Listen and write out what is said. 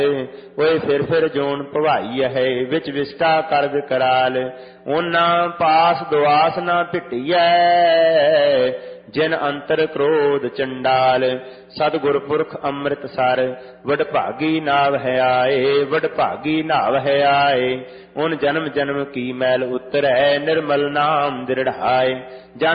ਓਏ ਫਿਰ ਜੋਨ ਭਵਾਈ ਹੈ ਵਿੱਚ ਵਿਸਟਾ ਕਰ ਵਿਕਰਾਲ। ਉਹਨਾਂ ਪਾਸ ਦੁਆਸ ਨਾ ਭਿਟੀਐ ਜਿਨ ਅੰਤਰ ਕ੍ਰੋਧ ਚੰਡਾਲ। ਸਤਿਗੁਰ ਪੁਰਖ ਅੰਮ੍ਰਿਤਸਰ ਵਡਭਾਗੀ ਨਾਵ ਹੈ ਆਏ, ਵਡਭਾਗੀ ਨਾਵ ਹੈ ਆਏ। ਉਨ ਜਨਮ ਜਨਮ ਕੀ ਮੈਲ ਉਤਰੈ ਨਿਰਮਲ ਨਾਮ ਦਿਰੜਾਏ।